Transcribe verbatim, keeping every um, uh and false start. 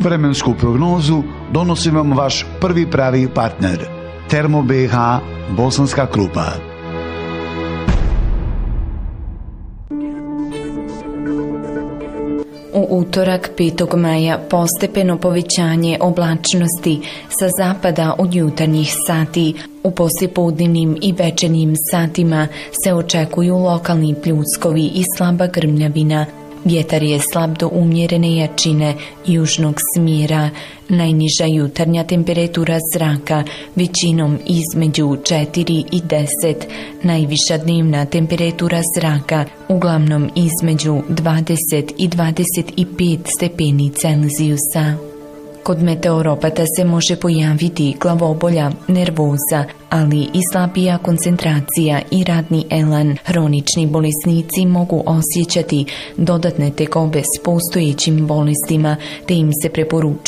Vremensku prognozu donosi vam vaš prvi pravi partner Termo B H Bosanska Krupa. U utorak petog maja postepeno povećanje oblačnosti sa zapada od jutarnjih sati. U poslijepodnevnim i večernjim satima se očekuju lokalni pljuskovi i slaba grmljavina. Vjetar je slab do umjerene jačine južnog smjera. Najniža jutarnja temperatura zraka većinom između četiri i deset. Najviša dnevna temperatura zraka uglavnom između dvadeset i dvadeset pet stepeni Celzijusa. Kod meteoropata se može pojaviti glavobolja, nervoza, ali i slabija koncentracija i radni elan. Hronični bolesnici mogu osjećati dodatne tegobe s postojećim bolestima, te im se preporučuje